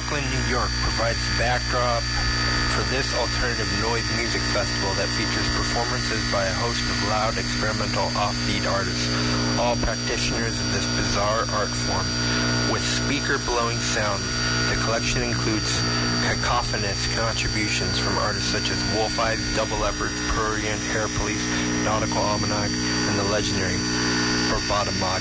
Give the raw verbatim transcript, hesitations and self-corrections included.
Brooklyn, New York provides the backdrop for this alternative noise music festival that features performances by a host of loud, experimental, offbeat artists, all practitioners of this bizarre art form. With speaker-blowing sound, the collection includes cacophonous contributions from artists such as Wolf Eyes, Double Leopards, Prurient, Hair Police, Nautical Almanac, and the legendary Barbada Mod.